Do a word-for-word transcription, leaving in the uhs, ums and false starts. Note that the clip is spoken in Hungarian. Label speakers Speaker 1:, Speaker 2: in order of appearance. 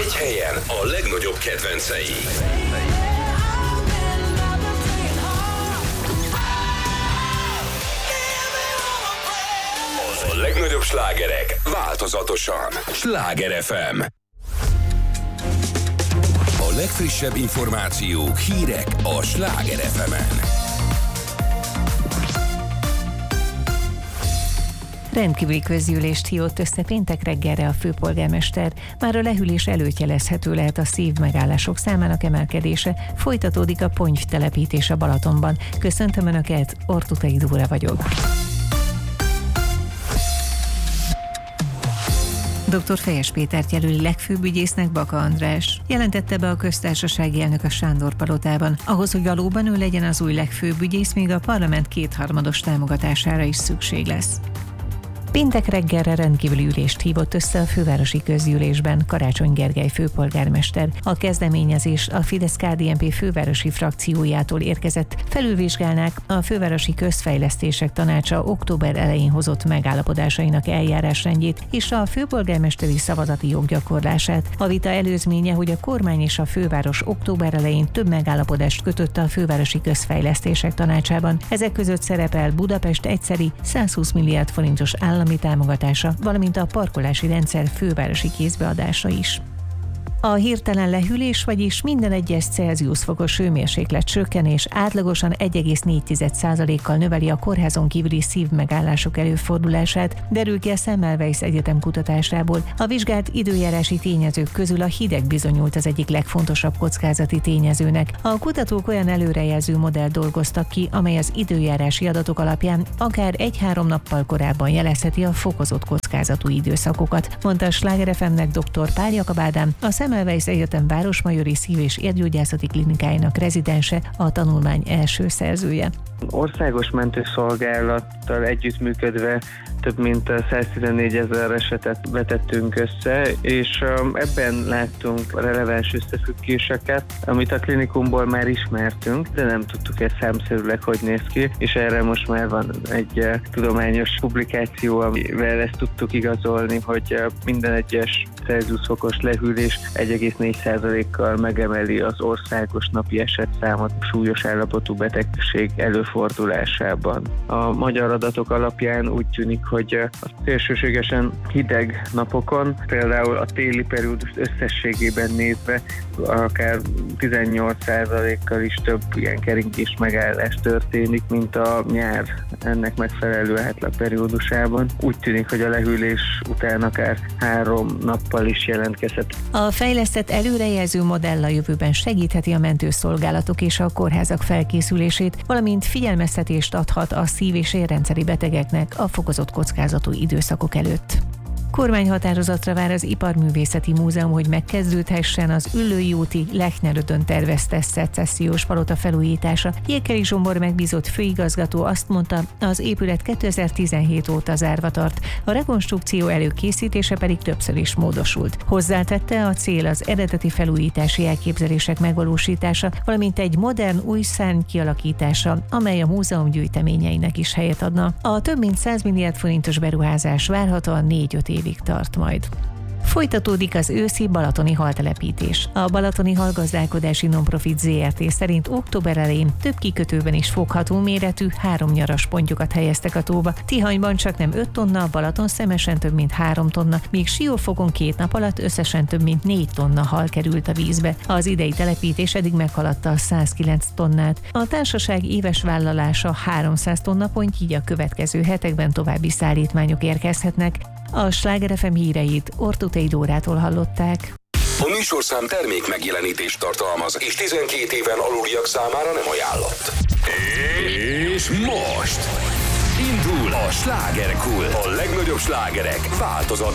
Speaker 1: Egy helyen a legnagyobb kedvencei. A legnagyobb slágerek változatosan. Sláger ef em. A legfrissebb információk, hírek a Sláger ef emen.
Speaker 2: Rendkívüli közgyűlést hívott össze péntek reggelre a főpolgármester. Már a lehűlés előtt jelezhető lehet a szívmegállások számának emelkedése. Folytatódik a ponty telepítés a Balatonban. Köszöntöm Önöket, Ortutai Dóra vagyok. doktor Fejes Pétert jelöli legfőbb ügyésznek Baka András. Jelentette be a köztársasági elnök a Sándor-palotában. Ahhoz, hogy valóban ő legyen az új legfőbb ügyész, még a parlament kétharmados támogatására is szükség lesz. Péntek reggelre rendkívüli ülést hívott össze a fővárosi közgyűlésben Karácsony Gergely főpolgármester. A kezdeményezés a Fidesz-ká dé en pé fővárosi frakciójától érkezett. Felülvizsgálnák a Fővárosi Közfejlesztések Tanácsa október elején hozott megállapodásainak eljárásrendjét és a főpolgármesteri szavazati joggyakorlását. A vita előzménye, hogy a kormány és a főváros október elején több megállapodást kötött a Fővárosi Közfejlesztések Tanácsában. Ezek között szerepel Budapest egyszeri százhúsz milliárd forintos állami támogatása, valamint a parkolási rendszer fővárosi kézbeadása is. A hirtelen lehűlés, vagyis minden egyes Celsius fokos hőmérséklet csökkenés átlagosan egy egész négy százalékkal növeli a kórházon kívüli szívmegállások előfordulását, derül ki a Semmelweis Egyetem kutatásából. A vizsgált időjárási tényezők közül a hideg bizonyult az egyik legfontosabb kockázati tényezőnek. A kutatók olyan előrejelző modellt dolgoztak ki, amely az időjárási adatok alapján akár egy-három nappal korábban jelezheti a fokozott kockázatú időszakokat, mondta a Sláger ef emnek dr. Pál Jakab Ádám, a Semmelweis Egyetem Városmajori Szív- és Érgyógyászati Klinikájának rezidense, a tanulmány első szerzője.
Speaker 3: Országos mentőszolgálattal együttműködve több mint száztizennégy ezer esetet vetettünk össze, és ebben láttunk releváns összefüggéseket, amit a klinikumból már ismertünk, de nem tudtuk ezt számszerűleg, hogy néz ki, és erre most már van egy tudományos publikáció, amivel ezt tudtuk igazolni, hogy minden egyes Celsius fokos lehűlés egy egész négy százalékkal megemeli az országos napi esetszámot súlyos állapotú betegség előfordulásában. A magyar adatok alapján úgy tűnik, hogy a szélsőségesen hideg napokon, például a téli periódus összességében nézve akár tizennyolc százalékkal is több ilyen keringés megállás történik, mint a nyár ennek megfelelő átlag periódusában. Úgy tűnik, hogy a lehűlés után akár három nappal is jelentkezhet.
Speaker 2: A fejlesztett előrejelző modell a jövőben segítheti a mentőszolgálatok és a kórházak felkészülését, valamint figyelmeztetést adhat a szív- és érrendszeri betegeknek a fokozott kockázatú időszakok előtt. Kormányhatározatra vár az Iparművészeti Múzeum, hogy megkezdődhessen az Üllői úti Lechnerödön tervezte szecessziós palota felújítása. Jékeli Zsombor megbízott főigazgató azt mondta, az épület kétezer-tizenhét óta zárva tart, a rekonstrukció előkészítése pedig többször is módosult. Hozzátette, a cél az eredeti felújítási elképzelések megvalósítása, valamint egy modern új szárny kialakítása, amely a múzeum gyűjteményeinek is helyet adna. A több mint száz milliárd forintos beruházás várhatóan négy-öt évig tart majd. Folytatódik az őszi balatoni haltelepítés. A Balatoni Halgazdálkodási Nonprofit zé er té szerint október elején több kikötőben is fogható méretű három nyaras pontyokat helyeztek a tóba. Tihanyban csak nem öt tonna, Balatonszemesen több mint három tonna, míg Siófokon két nap alatt összesen több mint négy tonna hal került a vízbe. Az idei telepítés eddig meghaladta a százkilenc tonnát. A társaság éves vállalása háromszáz tonna ponty, így a következő hetekben további szállítmányok érkezhetnek. A Sláger ef em híreit Ortutai Dórától hallották.
Speaker 1: A műsorszám termék megjelenítést tartalmaz, és tizenkét éven aluliak számára nem ajánlott. És most indul a Slágerkult, a legnagyobb slágerek változat.